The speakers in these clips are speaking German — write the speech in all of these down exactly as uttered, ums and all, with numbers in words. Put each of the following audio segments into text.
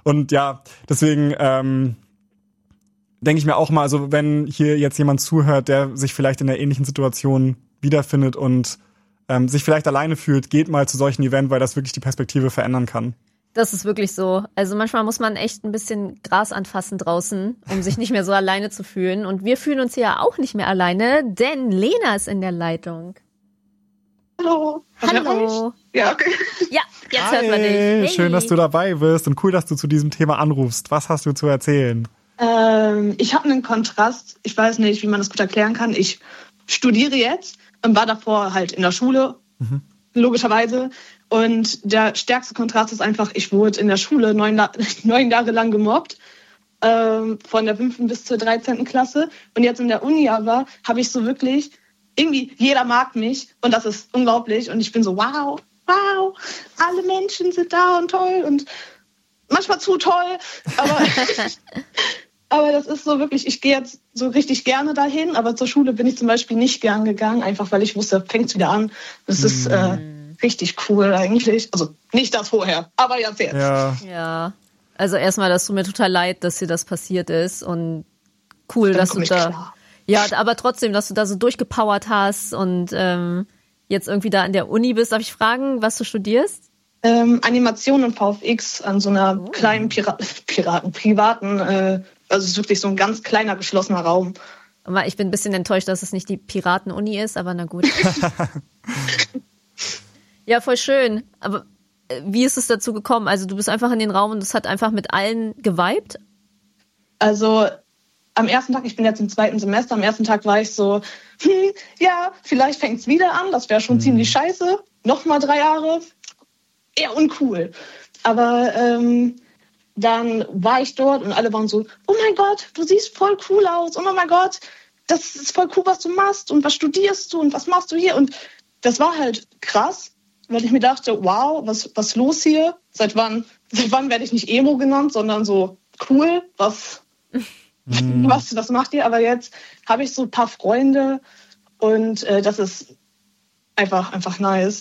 Und ja, deswegen ähm, denke ich mir auch mal, also wenn hier jetzt jemand zuhört, der sich vielleicht in einer ähnlichen Situation wiederfindet und ähm, sich vielleicht alleine fühlt, geht mal zu solchen Events, weil das wirklich die Perspektive verändern kann. Das ist wirklich so. Also manchmal muss man echt ein bisschen Gras anfassen draußen, um sich nicht mehr so alleine zu fühlen. Und wir fühlen uns hier auch nicht mehr alleine, denn Lena ist in der Leitung. Hallo. Hallo. Ja, okay. Ja, jetzt Hi, hört man dich. Hey. Schön, dass du dabei bist und cool, dass du zu diesem Thema anrufst. Was hast du zu erzählen? Ähm, ich habe einen Kontrast. Ich weiß nicht, wie man das gut erklären kann. Ich studiere jetzt und war davor halt in der Schule, mhm. logischerweise. Und der stärkste Kontrast ist einfach, ich wurde in der Schule neun, neun Jahre lang gemobbt, ähm, von der fünften bis zur dreizehnten Klasse. Und jetzt in der Uni aber habe ich so wirklich, irgendwie jeder mag mich und das ist unglaublich. Und ich bin so, wow, wow, alle Menschen sind da und toll und manchmal zu toll. Aber, aber das ist so wirklich, ich gehe jetzt so richtig gerne dahin, aber zur Schule bin ich zum Beispiel nicht gern gegangen, einfach weil ich wusste, fängt es wieder an. Das ist äh, richtig cool eigentlich. Also nicht das vorher, aber jetzt jetzt. Ja. Ja. Also erstmal, das tut mir total leid, dass dir das passiert ist und cool, Dann dass du da... Klar. Ja, aber trotzdem, dass du da so durchgepowert hast und ähm, jetzt irgendwie da an der Uni bist. Darf ich fragen, was du studierst? Ähm, Animation und V F X an so einer Oh. kleinen Pira- Piraten, privaten, äh, also es ist wirklich so ein ganz kleiner, geschlossener Raum. Aber ich bin ein bisschen enttäuscht, dass es nicht die Piraten-Uni ist, aber na gut. Ja, voll schön. Aber äh, wie ist es dazu gekommen? Also du bist einfach in den Raum und es hat einfach mit allen geweibt? Also am ersten Tag, ich bin jetzt im zweiten Semester, am ersten Tag war ich so, hm, ja, vielleicht fängt es wieder an, das wäre schon mhm. ziemlich scheiße. Nochmal drei Jahre, eher uncool. Aber ähm, dann war ich dort und alle waren so, oh mein Gott, du siehst voll cool aus. Und oh mein Gott, das ist voll cool, was du machst und was studierst du und was machst du hier. Und das war halt krass, weil ich mir dachte, wow, was was los hier? Seit wann, seit wann werde ich nicht Emo genannt, sondern so cool, was... Was, was macht ihr? Aber jetzt habe ich so ein paar Freunde und äh, das ist einfach, einfach nice.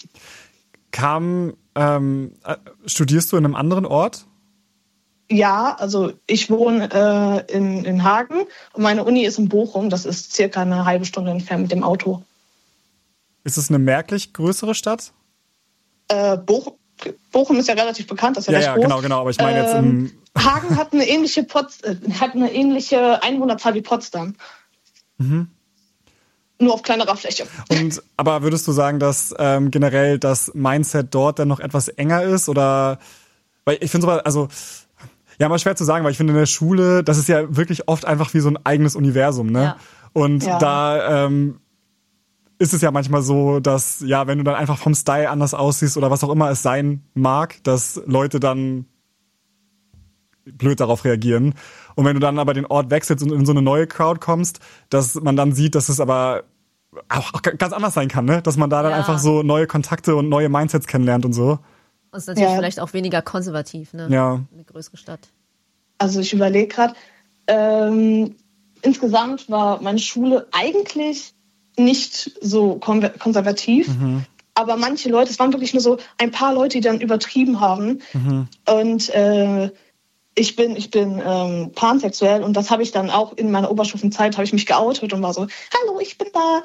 Kam, ähm, äh, studierst du in einem anderen Ort? Ja, also ich wohne äh, in, in Hagen und meine Uni ist in Bochum. Das ist circa eine halbe Stunde entfernt mit dem Auto. Ist es eine merklich größere Stadt? Äh, Bochum, Bochum ist ja relativ bekannt, das ist ja, Ja, recht ja, groß. genau, genau. Aber ich meine jetzt im... Ähm, Hagen hat eine ähnliche Pots- äh, hat eine ähnliche Einwohnerzahl wie Potsdam. Mhm. Nur auf kleinerer Fläche. Und aber würdest du sagen, dass ähm, generell das Mindset dort dann noch etwas enger ist? Oder weil ich finde so, also ja, mal schwer zu sagen, weil ich finde in der Schule, das ist ja wirklich oft einfach wie so ein eigenes Universum, ne? Ja. Und Ja. da ähm, ist es ja manchmal so, dass ja, wenn du dann einfach vom Style anders aussiehst oder was auch immer es sein mag, dass Leute dann blöd darauf reagieren. Und wenn du dann aber den Ort wechselst und in so eine neue Crowd kommst, dass man dann sieht, dass es aber auch ganz anders sein kann, ne? Dass man da dann Ja. einfach so neue Kontakte und neue Mindsets kennenlernt und so. Und ist natürlich Ja. vielleicht auch weniger konservativ, ne? Ja. Eine größere Stadt. Also ich überlege gerade, ähm, insgesamt war meine Schule eigentlich nicht so kon- konservativ. Mhm. Aber manche Leute, es waren wirklich nur so ein paar Leute, die dann übertrieben haben. Mhm. Und äh, ich bin, ich bin ähm, pansexuell und das habe ich dann auch in meiner Oberstufenzeit, habe ich mich geoutet und war so, hallo, ich bin da.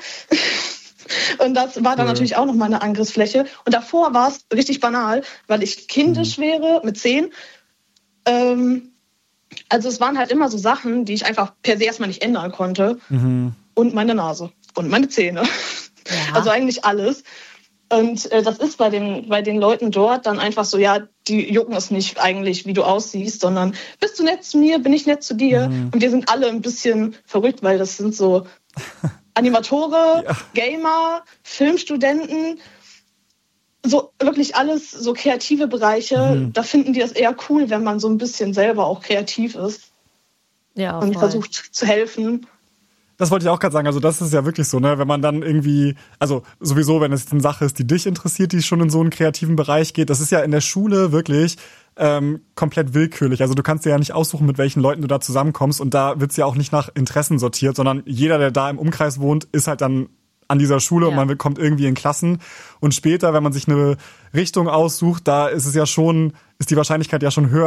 Und das war dann Cool. natürlich auch nochmal eine Angriffsfläche. Und davor war es richtig banal, weil ich kindisch wäre mit zehn. Ähm, also es waren halt immer so Sachen, die ich einfach per se erstmal nicht ändern konnte. Mhm. Und meine Nase und meine Zähne. Ja. Also eigentlich alles. Und äh, das ist bei den, bei den Leuten dort dann einfach so, ja, die jucken es nicht eigentlich, wie du aussiehst, sondern bist du nett zu mir, bin ich nett zu dir. Mhm. Und wir sind alle ein bisschen verrückt, weil das sind so Animatore, Ja. Gamer, Filmstudenten, so wirklich alles so kreative Bereiche. Mhm. Da finden die das eher cool, wenn man so ein bisschen selber auch kreativ ist Ja, und voll. versucht zu helfen. Das wollte ich auch gerade sagen, also das ist ja wirklich so, ne, wenn man dann irgendwie, also sowieso, wenn es jetzt eine Sache ist, die dich interessiert, die schon in so einen kreativen Bereich geht, das ist ja in der Schule wirklich ähm, komplett willkürlich. Also du kannst dir ja nicht aussuchen, mit welchen Leuten du da zusammenkommst und da wird's ja auch nicht nach Interessen sortiert, sondern jeder, der da im Umkreis wohnt, ist halt dann an dieser Schule Ja. und man kommt irgendwie in Klassen und später, wenn man sich eine Richtung aussucht, da ist es ja schon, ist die Wahrscheinlichkeit ja schon höher,